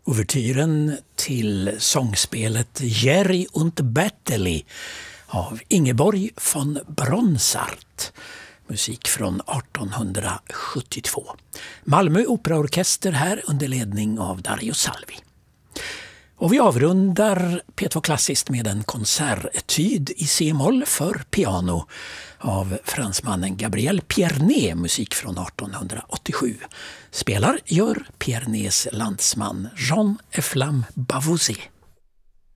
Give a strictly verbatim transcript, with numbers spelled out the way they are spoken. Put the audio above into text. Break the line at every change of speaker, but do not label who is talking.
Ouvertyren till sångspelet Jerry und Berteli av Ingeborg von Bronsart. Musik från artonhundrasjuttiotvå. Malmö operaorkester här under ledning av Dario Salvi. Och vi avrundar P två Klassiskt med en konsertetyd i C-moll för piano av fransmannen Gabriel Pierné, musik från artonhundraåttiosju. Spelar gör Piernés landsman Jean Eflam Bavouzet.